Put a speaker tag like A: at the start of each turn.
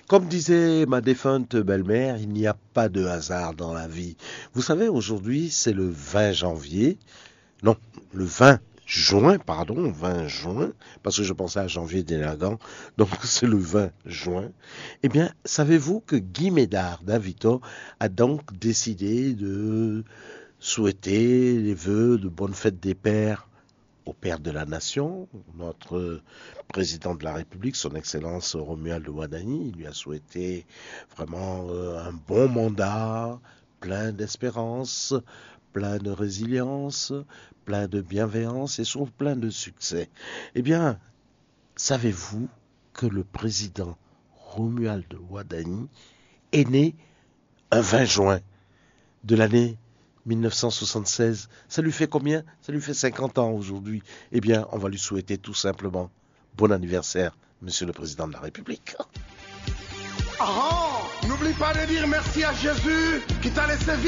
A: Comme disait ma défunte belle-mère, il n'y a pas de hasard dans la vie. Vous savez, aujourd'hui, c'est le 20 janvier. Non, le 20 juin, pardon, 20 juin, parce que je pensais à janvier délinquant, donc c'est le 20 juin. Eh bien, savez-vous que Guy Médard d'Avito a donc décidé de souhaiter les vœux de bonne fête des pères au père de la nation, notre président de la République, son Excellence Romuald Ouadani, il lui a souhaité vraiment un bon mandat, plein d'espérance, plein de résilience, plein de bienveillance et surtout plein de succès. Eh bien, savez-vous que le président Romuald Ouadani est né un 20 juin de l'année 1976. Ça lui fait combien? Ça lui fait 50 ans aujourd'hui. Eh bien, on va lui souhaiter tout simplement bon anniversaire, Monsieur le Président de la République.
B: N'oublie pas de dire merci à Jésus qui t'a laissé vivre.